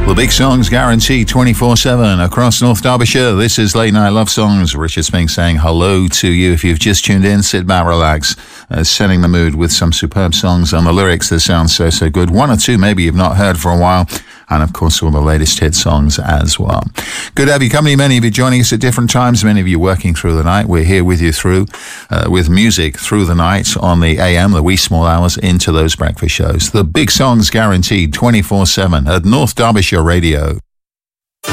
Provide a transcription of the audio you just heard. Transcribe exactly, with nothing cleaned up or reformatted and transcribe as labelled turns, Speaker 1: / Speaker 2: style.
Speaker 1: The big songs guaranteed twenty-four seven across North Derbyshire. This is Late Night Love Songs. Richard Spink saying hello to you. If you've just tuned in, sit back, relax, uh, setting the mood with some superb songs and the lyrics that sound so, so good. One or two maybe you've not heard for a while. And, of course, all the latest hit songs as well. Good to have you company. Many of you joining us at different times. Many of you working through the night. We're here with you through, uh, with music through the night on the A M, the wee small hours, into those breakfast shows. The big songs guaranteed twenty-four seven at North Derbyshire Radio.